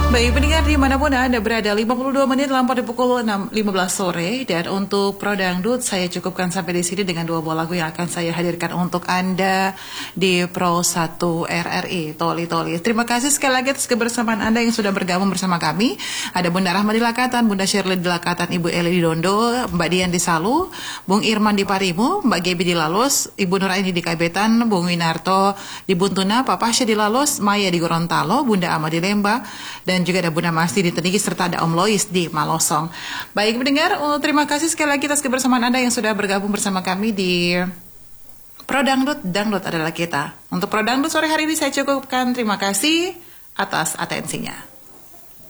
Baik pendengar dimanapun Anda berada, 52 menit lampau di pukul 6.15 sore. Dan untuk Pro Dangdut saya cukupkan sampai di sini dengan dua buah lagu yang akan saya hadirkan untuk Anda di Pro 1 RRI Toli Toli. Terima kasih sekali lagi atas kebersamaan Anda yang sudah bergabung bersama kami. Ada Bunda Rahma di Lakatan, Bunda Shirley di Lakatan, Ibu Eli di Dondo, Mbak Dian di Salu, Bung Irman di Parimu, Mbak Gebi di Lalos, Ibu Nuraini di Kabetan, Bung Winarto di Buntuna, Pak Pasha di Lalos, Maya di Gorontalo, Bunda Ama di Lemba, dan juga ada Bunda Masti di Tenigi, serta ada Om Lois di Malosong. Baik pendengar, terima kasih sekali lagi atas kebersamaan Anda yang sudah bergabung bersama kami di Pro Dangdut. Dangdut adalah kita. Untuk Pro Dangdut sore hari ini saya cukupkan. Terima kasih atas atensinya.